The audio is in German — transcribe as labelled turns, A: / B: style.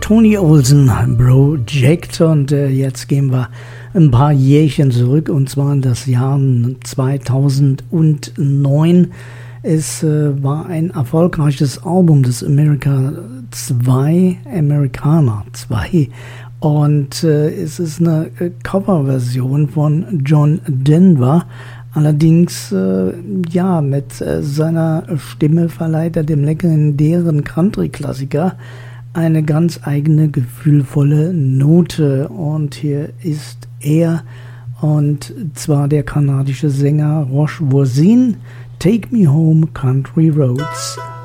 A: Tony Olsen Project und jetzt gehen wir ein paar Jährchen zurück und zwar in das Jahr 2009. Es war ein erfolgreiches Album des Americana 2 und es ist eine Coverversion von John Denver. Allerdings, mit seiner Stimme verleiht er dem legendären Country-Klassiker eine ganz eigene, gefühlvolle Note. Und hier ist er, und zwar der kanadische Sänger Roche Voisine, Take Me Home, Country Roads.